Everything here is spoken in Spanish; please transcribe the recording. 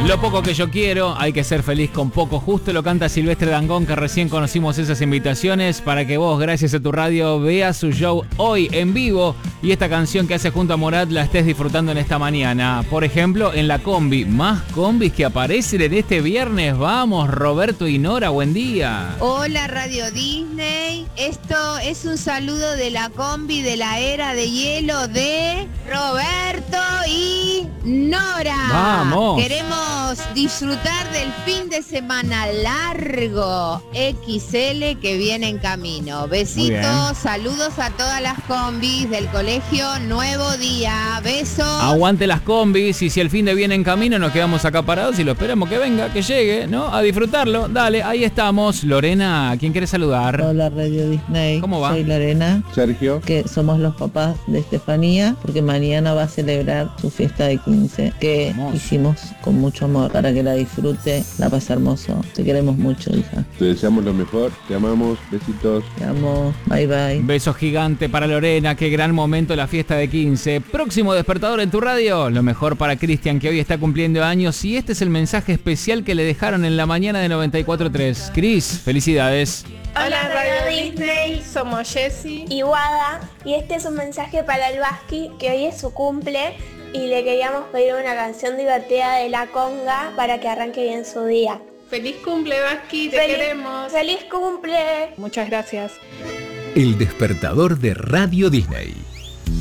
Lo poco que yo quiero, hay que ser feliz con poco. Justo lo canta Silvestre Dangond, que recién conocimos esas invitaciones para que vos, gracias a tu radio, veas su show hoy en vivo y esta canción que hace junto a Morat la estés disfrutando en esta mañana. Por ejemplo, en la combi. Más combis que aparecen en este viernes. Vamos, Roberto y Nora, buen día. Hola Radio Disney, esto es un saludo de la combi de la era de hielo de Roberto y Nora. Vamos. Queremos disfrutar del fin de semana largo XL que viene en camino. Besitos, saludos a todas las combis del colegio Nuevo Día. Besos. Aguante las combis y si el fin de viene en camino nos quedamos acá parados y lo esperamos que venga, que llegue, ¿no? A disfrutarlo. Dale, ahí estamos. Lorena, ¿quién quiere saludar? Hola Radio Disney. ¿Cómo va? Soy Lorena. Sergio. Que somos los papás de Estefanía, porque mañana va a celebrar su fiesta de 15, que Hermoso. hicimos con mucho amor para que la disfrute, la pase hermoso. Te queremos mucho, hija. Te deseamos lo mejor, te amamos, besitos. Te amo, bye bye. Beso gigante para Lorena, qué gran momento la fiesta de 15. Próximo despertador en tu radio, lo mejor para Cristian, que hoy está cumpliendo años, y este es el mensaje especial que le dejaron en la mañana de 94.3. Cris, felicidades. Hola Radio Disney, somos Jessy y Wada, y este es un mensaje para el Vasqui, que hoy es su cumple y le queríamos pedir una canción divertida de La Conga para que arranque bien su día. Feliz cumple Vasqui, te queremos. ¡Feliz cumple! Muchas gracias. El despertador de Radio Disney.